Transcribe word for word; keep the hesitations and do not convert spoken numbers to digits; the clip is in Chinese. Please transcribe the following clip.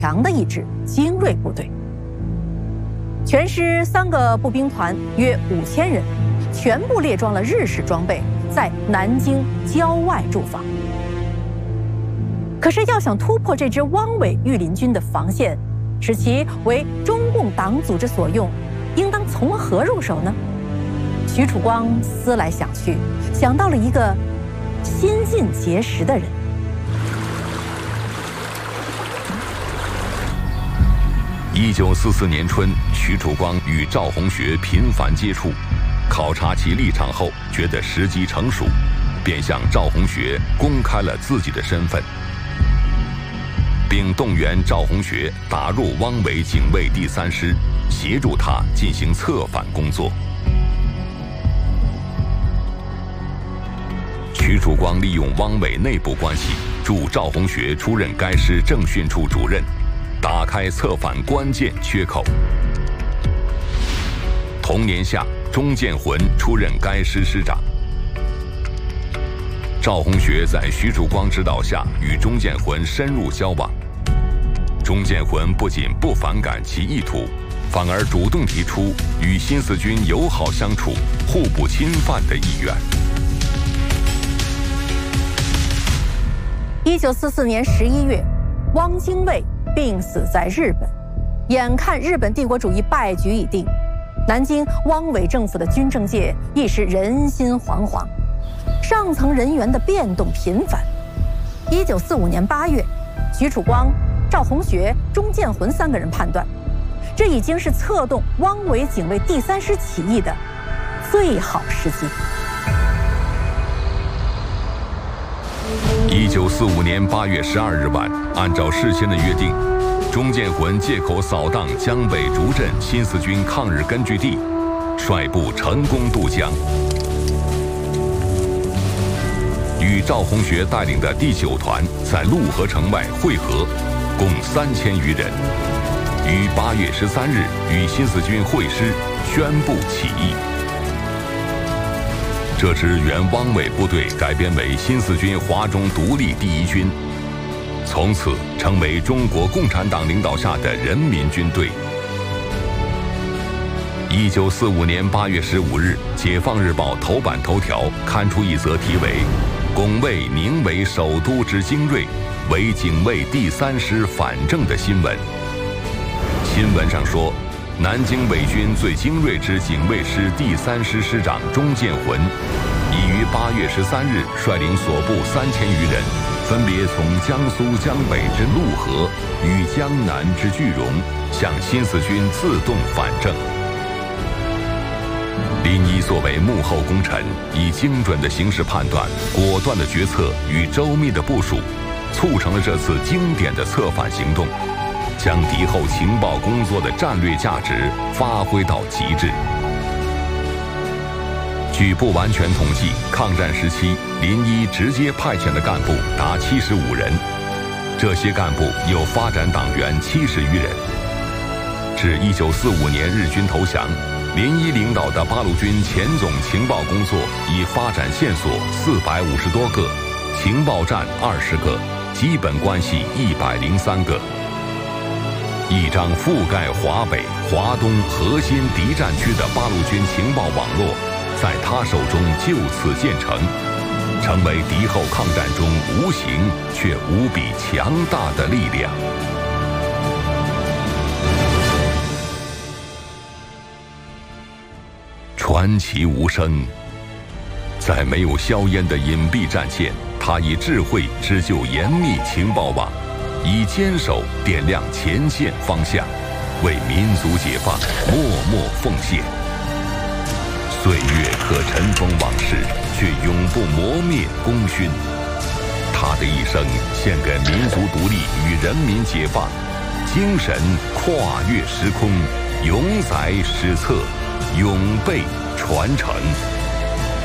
强的一支精锐部队。全师三个步兵团约五千人，全部列装了日式装备，在南京郊外驻防。可是要想突破这支汪伪御林军的防线，使其为中共党组织所用，应当从何入手呢？许曙光思来想去，想到了一个新近结识的人。 一九四四年春，许曙光与赵洪学频繁接触，考察其立场后，觉得时机成熟，便向赵洪学公开了自己的身份，并动员赵洪学打入汪伪警卫第三师，协助他进行策反工作。许曙光利用汪伪内部关系，助赵洪学出任该师政训处主任，打开策反关键缺口。同年夏，钟建魂出任该师师长。赵洪学在许曙光指导下与钟建魂深入交往。钟建魂不仅不反感其意图，反而主动提出与新四军友好相处、互不侵犯的意愿。 一九四四年十一月，汪精卫病死在日本，眼看日本帝国主义败局已定，南京汪伪政府的军政界一时人心惶惶，上层人员的变动频繁。一九四五年八月，许曙光、赵洪学、钟建魂三个人判断，这已经是策动汪伪警卫第三师起义的最好时机。 一九四五年八月十二日晚，按照事先的约定，钟建魂借口扫荡江北竹镇新四军抗日根据地，率部成功渡江，与赵洪学带领的第九团在陆河城外会合，共三千余人，于八月十三日与新四军会师，宣布起义。这支原汪伪部队改编为新四军华中独立第一军，从此成为中国共产党领导下的人民军队。一九四五年八月十五日，《解放日报》头版头条刊出一则题为“拱卫宁为首都之精锐，为警卫第三师反正”的新闻。新闻上说，南京伪军最精锐之警卫师第三师师长钟建魂，已于八月十三日率领所部三千余人，分别从江苏江北之陆河与江南之句容，向新四军自动反正。林一作为幕后功臣，以精准的形势判断、果断的决策与周密的部署，促成了这次经典的策反行动，将敌后情报工作的战略价值发挥到极致。据不完全统计，抗战时期林一直接派遣的干部达七十五人，这些干部有发展党员七十余人。至一九四五年日军投降，林一领导的八路军前总情报工作已发展线索四百五十多个，情报站二十个，基本关系一百零三个。一张覆盖华北、华东核心敌占区的八路军情报网络，在他手中就此建成，成为敌后抗战中无形却无比强大的力量。传奇无声，在没有硝烟的隐蔽战线，他以智慧织就严密情报网，以坚守点亮前线方向，为民族解放默默奉献。岁月可尘封往事，却永不磨灭功勋。他的一生献给民族独立与人民解放，精神跨越时空，永载史册，永被传承。